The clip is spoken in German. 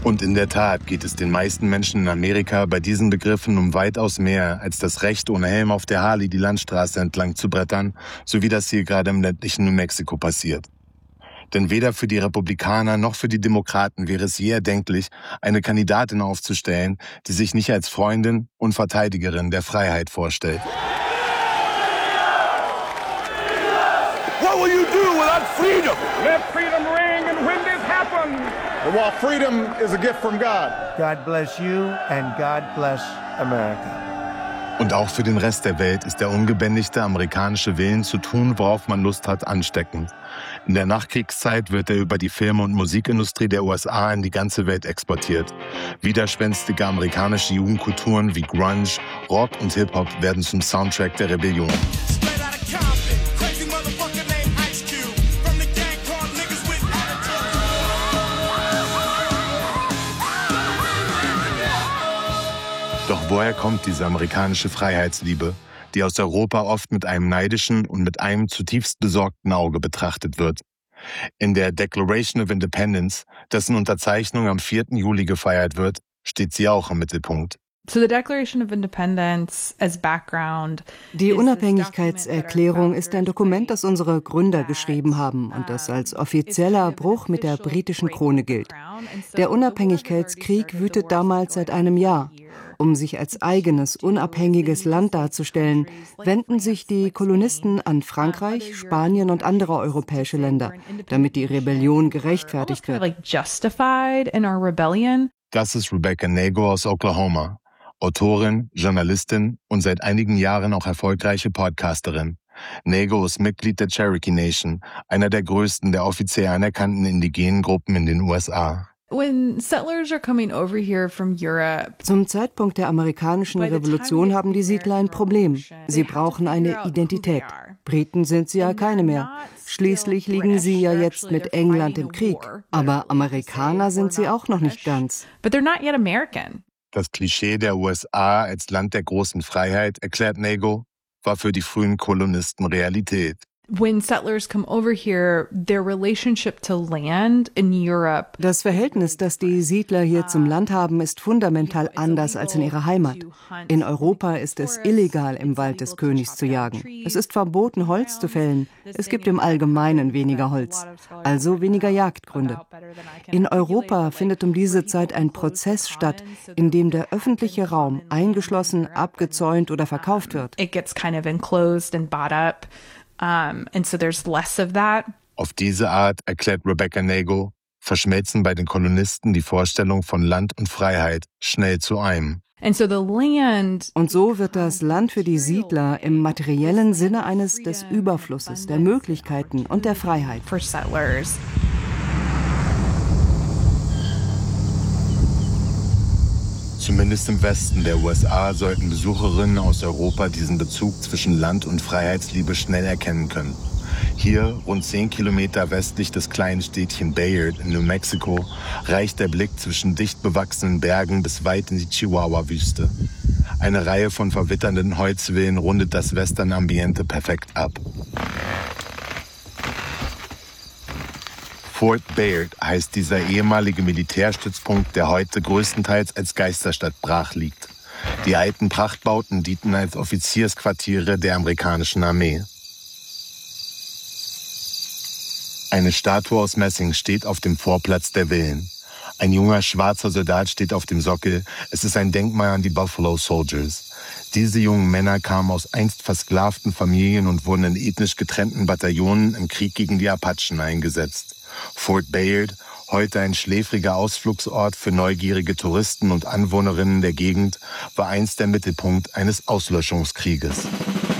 Und in der Tat geht es den meisten Menschen in Amerika bei diesen Begriffen um weitaus mehr als das Recht, ohne Helm auf der Harley die Landstraße entlang zu brettern, so wie das hier gerade im ländlichen New Mexico passiert. Denn weder für die Republikaner noch für die Demokraten wäre es je erdenklich, eine Kandidatin aufzustellen, die sich nicht als Freundin und Verteidigerin der Freiheit vorstellt. What will you do without freedom? Let freedom ring and when this happens. Well, freedom is a gift from God. God bless you and God bless America. Und auch für den Rest der Welt ist der ungebändigte amerikanische Willen zu tun, worauf man Lust hat, ansteckend. In der Nachkriegszeit wird er über die Film- und Musikindustrie der USA in die ganze Welt exportiert. Widerspenstige amerikanische Jugendkulturen wie Grunge, Rock und Hip-Hop werden zum Soundtrack der Rebellion. Doch woher kommt diese amerikanische Freiheitsliebe, die aus Europa oft mit einem neidischen und mit einem zutiefst besorgten Auge betrachtet wird? In der Declaration of Independence, dessen Unterzeichnung am 4. Juli gefeiert wird, steht sie auch im Mittelpunkt. So the Declaration of Independence as background. Die Unabhängigkeitserklärung ist ein Dokument, das unsere Gründer geschrieben haben und das als offizieller Bruch mit der britischen Krone gilt. Der Unabhängigkeitskrieg wütet damals seit einem Jahr. Um sich als eigenes, unabhängiges Land darzustellen, wenden sich die Kolonisten an Frankreich, Spanien und andere europäische Länder, damit die Rebellion gerechtfertigt wird. Das ist Rebecca Nagle aus Oklahoma, Autorin, Journalistin und seit einigen Jahren auch erfolgreiche Podcasterin. Nagle ist Mitglied der Cherokee Nation, einer der größten der offiziell anerkannten indigenen Gruppen in den USA. When settlers are coming over here from Europe, Zum Zeitpunkt der amerikanischen Revolution haben die Siedler ein Problem. Sie brauchen eine Identität. Briten sind sie ja keine mehr. Schließlich liegen sie ja jetzt mit England im Krieg. Aber Amerikaner sind sie auch noch nicht ganz. But they're not yet American. Das Klischee der USA als Land der großen Freiheit, erklärt Nagle, war für die frühen Kolonisten Realität. When settlers come over here, their relationship to land in Europe. Das Verhältnis, das die Siedler hier zum Land haben, ist fundamental anders als in ihrer Heimat. In Europa ist es illegal, im Wald des Königs zu jagen. Es ist verboten, Holz zu fällen. Es gibt im Allgemeinen weniger Holz, also weniger Jagdgründe. In Europa findet um diese Zeit ein Prozess statt, in dem der öffentliche Raum eingeschlossen, abgezäunt oder verkauft wird. It gets kind of enclosed and bought up. And so there's less of that. Auf diese Art, erklärt Rebecca Nagle, verschmelzen bei den Kolonisten die Vorstellung von Land und Freiheit schnell zu einem. And so the land. Und so wird das Land für die Siedler im materiellen Sinne eines des Überflusses, der Möglichkeiten und der Freiheit. For settlers. Zumindest im Westen der USA sollten Besucherinnen aus Europa diesen Bezug zwischen Land und Freiheitsliebe schnell erkennen können. Hier, rund 10 Kilometer westlich des kleinen Städtchen Bayard in New Mexico, reicht der Blick zwischen dicht bewachsenen Bergen bis weit in die Chihuahua-Wüste. Eine Reihe von verwitternden Holzvillen rundet das Western-Ambiente perfekt ab. Fort Bayard heißt dieser ehemalige Militärstützpunkt, der heute größtenteils als Geisterstadt brach liegt. Die alten Prachtbauten dienten als Offiziersquartiere der amerikanischen Armee. Eine Statue aus Messing steht auf dem Vorplatz der Villen. Ein junger schwarzer Soldat steht auf dem Sockel. Es ist ein Denkmal an die Buffalo Soldiers. Diese jungen Männer kamen aus einst versklavten Familien und wurden in ethnisch getrennten Bataillonen im Krieg gegen die Apachen eingesetzt. Fort Bayard, heute ein schläfriger Ausflugsort für neugierige Touristen und Anwohnerinnen der Gegend, war einst der Mittelpunkt eines Auslöschungskrieges.